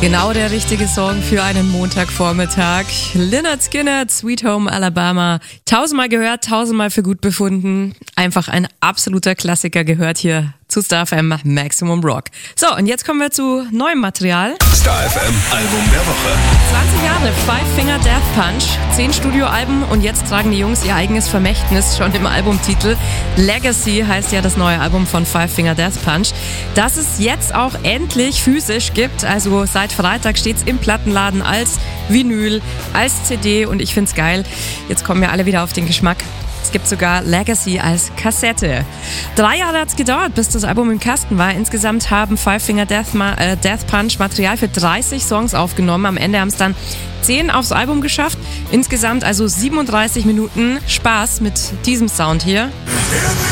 Genau der richtige Song für einen Montagvormittag. Lynyrd Skynyrd, Sweet Home Alabama. Tausendmal gehört, tausendmal für gut befunden. Einfach ein absoluter Klassiker, gehört hier zu Star FM Maximum Rock. So, und jetzt kommen wir zu neuem Material. Star FM Album der Woche. 20 Jahre Five Finger Death Punch, 10 Studioalben und jetzt tragen die Jungs ihr eigenes Vermächtnis schon im Albumtitel. Legacy heißt ja das neue Album von Five Finger Death Punch, das es jetzt auch endlich physisch gibt. Also seit Freitag steht's im Plattenladen als Vinyl, als CD und ich find's geil. Jetzt kommen wir alle wieder auf den Geschmack. Es gibt sogar Legacy als Kassette. 3 Jahre hat's gedauert, bis das Album im Kasten war. Insgesamt haben Five Finger Death Punch Material für 30 Songs aufgenommen. Am Ende haben es dann 10 aufs Album geschafft. Insgesamt also 37 Minuten Spaß mit diesem Sound hier.